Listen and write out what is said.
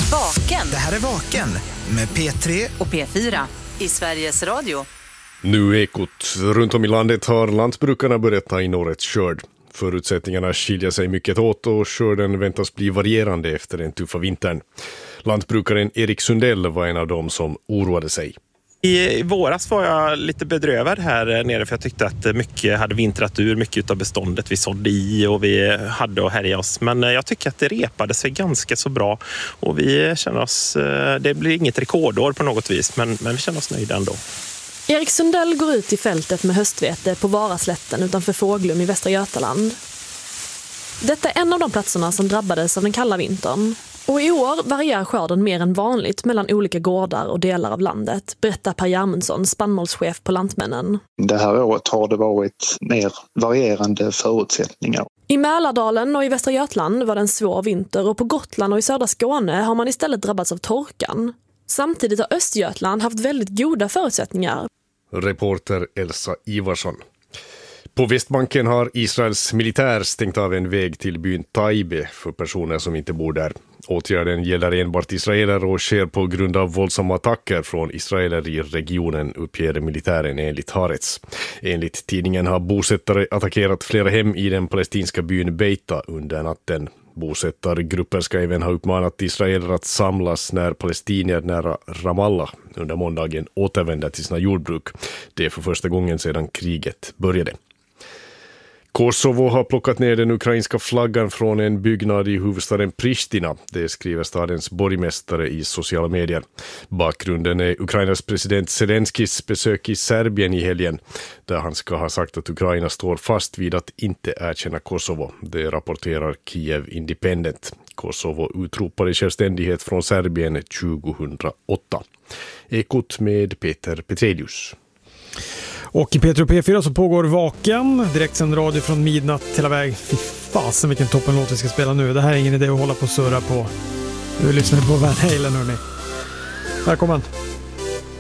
Vaken. Det här är Vaken med P3 och P4 i Sveriges Radio. Nu Ekot. Runt om i landet har lantbrukarna börjat ta in årets skörd. Förutsättningarna skiljer sig mycket åt och skörden väntas bli varierande efter den tuffa vintern. Lantbrukaren Erik Sundell var en av dem som oroade sig. I våras var jag lite bedrövad här nere för jag tyckte att mycket hade vintrat ur, mycket av beståndet vi sådde i och vi hade att härja oss. Men jag tycker att det repade sig ganska så bra och vi känner oss, det blir inget rekordår på något vis men vi känner oss nöjda ändå. Erik Sundell går ut i fältet med höstvete på Varaslätten utanför Fåglum i Västra Götaland. Detta är en av de platserna som drabbades av den kalla vintern. Och i år varierar skörden mer än vanligt mellan olika gårdar och delar av landet, berättar Per Jarmundsson, spannmålschef på Lantmännen. Det här året har det varit mer varierande förutsättningar. I Mälardalen och i Västra Götaland var det en svår vinter och på Gotland och i södra Skåne har man istället drabbats av torkan. Samtidigt har Östergötland haft väldigt goda förutsättningar. Reporter Elsa Ivarsson. På Västbanken har Israels militär stängt av en väg till byn Taibe för personer som inte bor där. Åtgärden gäller enbart israeler och sker på grund av våldsamma attacker från israeler i regionen, uppger militären enligt Haaretz. Enligt tidningen har bosättare attackerat flera hem i den palestinska byn Beita under natten. Bosättargrupper ska även ha uppmanat israeler att samlas när palestinier nära Ramallah under måndagen återvänder till sina jordbruk. Det är för första gången sedan kriget började. Kosovo har plockat ner den ukrainska flaggan från en byggnad i huvudstaden Pristina. Det skriver stadens borgmästare i sociala medier. Bakgrunden är Ukrainas president Zelenskis besök i Serbien i helgen, där han ska ha sagt att Ukraina står fast vid att inte erkänna Kosovo. Det rapporterar Kiev Independent. Kosovo utropade självständighet från Serbien 2008. Ekot med Peter Petrelius. Och i P3 och P4 så pågår Vaken, direktsänd radio från midnatt hela väg. Fy fasen vilken toppenlåt vi ska spela nu. Det här är ingen idé att hålla på och surra på. Du lyssnar på Van Halen, hörni. Välkommen.